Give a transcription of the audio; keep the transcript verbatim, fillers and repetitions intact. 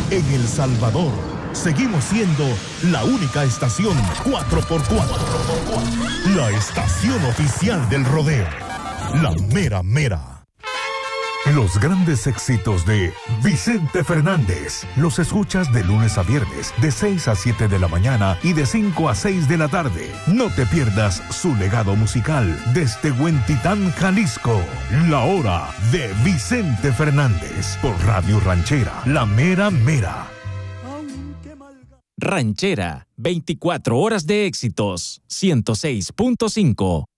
En El Salvador, seguimos siendo la única estación cuatro por cuatro. La estación oficial del rodeo. La mera mera. Los grandes éxitos de Vicente Fernández los escuchas de lunes a viernes de seis a siete de la mañana y de cinco a seis de la tarde. No te pierdas su legado musical desde Huentitán, Jalisco. La hora de Vicente Fernández por Radio Ranchera, la mera mera. Ranchera, veinticuatro horas de éxitos, ciento seis punto cinco.